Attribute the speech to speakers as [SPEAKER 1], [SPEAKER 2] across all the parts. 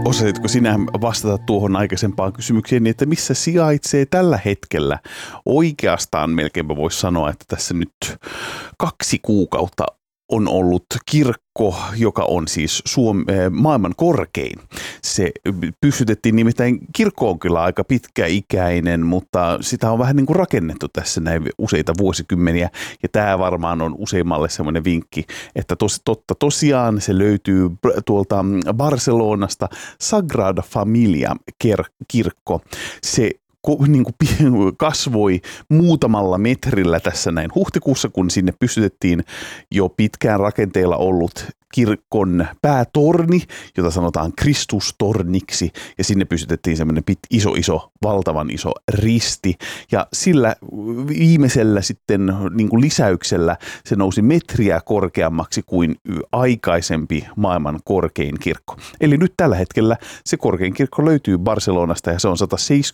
[SPEAKER 1] Osaatko sinä vastata tuohon aikaisempaan kysymykseen, niin että missä sijaitsee tällä hetkellä? Oikeastaan melkeinpä voisi sanoa, että tässä nyt 2 kuukautta on ollut kirkko, joka on siis maailman korkein. Se pystytettiin, nimittäin kirkko on kyllä aika pitkäikäinen, mutta sitä on vähän niin kuin rakennettu tässä näin useita vuosikymmeniä. Ja tämä varmaan on useimmalle semmoinen vinkki, että tosiaan se löytyy tuolta Barcelonasta, Sagrada Familia kirkko. Se niin kuin kasvoi muutamalla metrillä tässä näin huhtikuussa, kun sinne pystytettiin jo pitkään rakenteilla ollut kirkon päätorni, jota sanotaan Kristustorniksi, ja sinne pystytettiin semmoinen valtavan iso risti, ja sillä viimeisellä sitten niin kuin lisäyksellä se nousi metriä korkeammaksi kuin aikaisempi maailman korkein kirkko. Eli nyt tällä hetkellä se korkein kirkko löytyy Barcelonasta, ja se on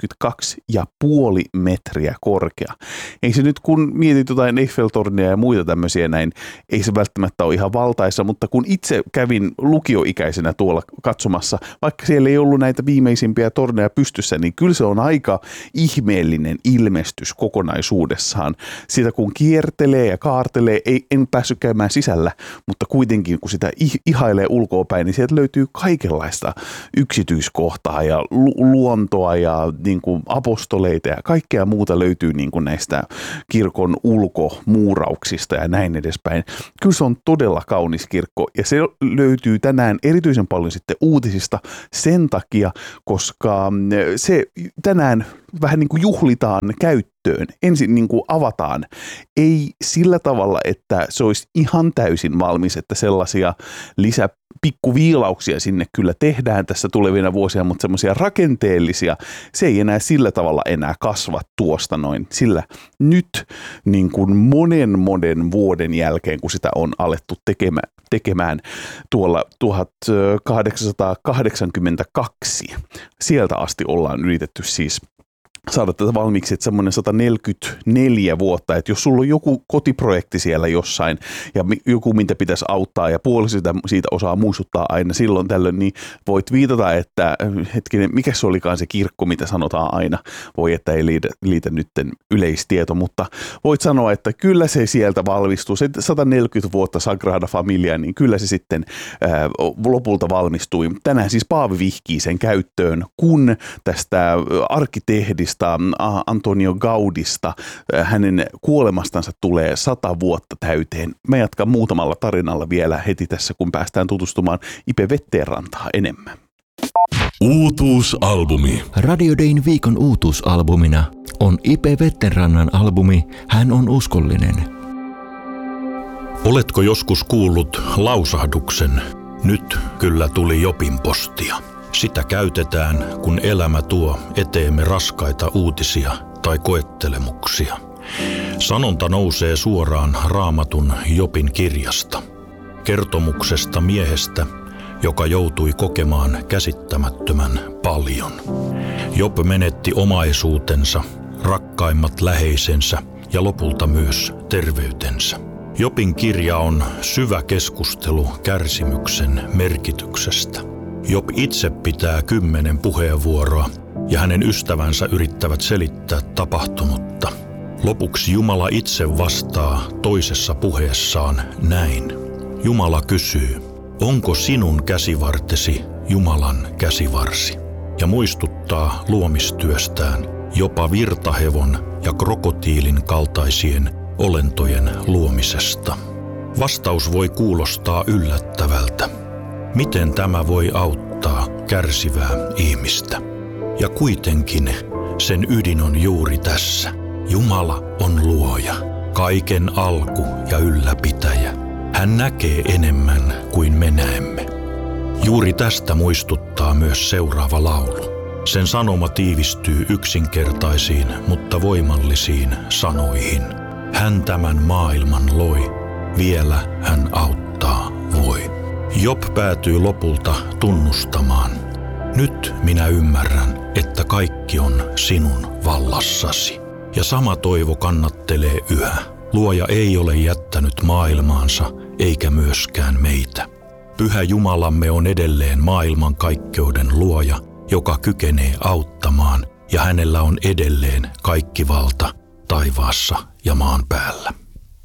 [SPEAKER 1] 172,5 metriä korkea. Ei se nyt, kun mietit jotain Eiffel-tornia ja muita tämmöisiä näin, ei se välttämättä ole ihan valtaissa, mutta kun itse kävin lukioikäisenä tuolla katsomassa, vaikka siellä ei ollut näitä viimeisimpiä torneja pystyssä, niin kyllä se on aika ihmeellinen ilmestys kokonaisuudessaan. Sitä kun kiertelee ja kaartelee, en päässyt käymään sisällä, mutta kuitenkin kun sitä ihailee ulkoapäin, niin sieltä löytyy kaikenlaista yksityiskohtaa ja luontoa ja niin kuin apostoleita ja kaikkea muuta löytyy niin kuin näistä kirkon ulkomuurauksista ja näin edespäin. Kyllä se on todella kaunis kirkko, ja se löytyy tänään erityisen paljon sitten uutisista sen takia, koska se tänään vähän niin kuin juhlitaan käyttöön. Ensin niin kuin avataan. Ei sillä tavalla, että se olisi ihan täysin valmis, että sellaisia pikkuviilauksia sinne kyllä tehdään tässä tulevina vuosina, mutta semmoisia rakenteellisia, se ei enää sillä tavalla enää kasva tuosta noin. Sillä nyt niin kuin monen vuoden jälkeen, kun sitä on alettu tekemään tuolla 1882, sieltä asti ollaan yritetty siis saada tätä valmiiksi, että semmoinen 144 vuotta, että jos sulla on joku kotiprojekti siellä jossain ja joku, mitä pitäisi auttaa ja puoli siitä osaa muistuttaa aina silloin tällöin, niin voit viitata, että hetkinen, mikä se olikaan se kirkko, mitä sanotaan aina, voi että ei liitä nytten yleistieto, mutta voit sanoa, että kyllä se sieltä valmistuu, se 140 vuotta Sagrada Familia, niin kyllä se sitten lopulta valmistui. Tänään siis Paavi vihkii sen käyttöön, kun tästä arkkitehdistä Antonio Gaudista, hänen kuolemastansa tulee 100 vuotta täyteen. Mä jatkan muutamalla tarinalla vielä heti tässä, kun päästään tutustumaan Ipe Vetterrantaan enemmän.
[SPEAKER 2] Uutuusalbumi. Radio Dayn viikon uutuusalbumina on Ipe Vetterrannan albumi Hän on uskollinen.
[SPEAKER 3] Oletko joskus kuullut lausahduksen, nyt kyllä tuli Jopin postia? Sitä käytetään, kun elämä tuo eteemme raskaita uutisia tai koettelemuksia. Sanonta nousee suoraan Raamatun Jopin kirjasta. Kertomuksesta miehestä, joka joutui kokemaan käsittämättömän paljon. Job menetti omaisuutensa, rakkaimmat läheisensä ja lopulta myös terveytensä. Jobin kirja on syvä keskustelu kärsimyksen merkityksestä. Job itse pitää 10 puheenvuoroa ja hänen ystävänsä yrittävät selittää tapahtunutta. Lopuksi Jumala itse vastaa toisessa puheessaan näin. Jumala kysyy, onko sinun käsivartesi Jumalan käsivarsi? Ja muistuttaa luomistyöstään jopa virtahevon ja krokotiilin kaltaisien olentojen luomisesta. Vastaus voi kuulostaa yllättävältä. Miten tämä voi auttaa kärsivää ihmistä? Ja kuitenkin sen ydin on juuri tässä. Jumala on luoja, kaiken alku ja ylläpitäjä. Hän näkee enemmän kuin me näemme. Juuri tästä muistuttaa myös seuraava laulu. Sen sanoma tiivistyy yksinkertaisiin, mutta voimallisiin sanoihin. Hän tämän maailman loi, vielä hän auttaa voi. Job päätyy lopulta tunnustamaan. Nyt minä ymmärrän, että kaikki on sinun vallassasi. Ja sama toivo kannattelee yhä. Luoja ei ole jättänyt maailmaansa eikä myöskään meitä. Pyhä Jumalamme on edelleen maailmankaikkeuden luoja, joka kykenee auttamaan, ja hänellä on edelleen kaikki valta taivaassa ja maan päällä.